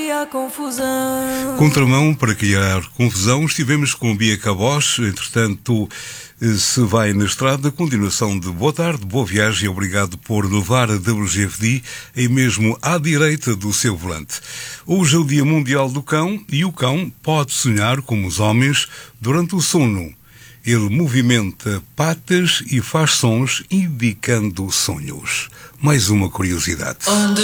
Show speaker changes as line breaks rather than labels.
criar confusão.
Contramão para criar confusão, estivemos com Bia Cabos, entretanto se vai na estrada. Continuação de boa tarde, boa viagem e obrigado por levar a WGFD aí mesmo à direita do seu volante. Hoje é o Dia Mundial do Cão e o cão pode sonhar como os homens durante o sono. Ele movimenta patas e faz sons indicando sonhos. Mais uma curiosidade.
Onde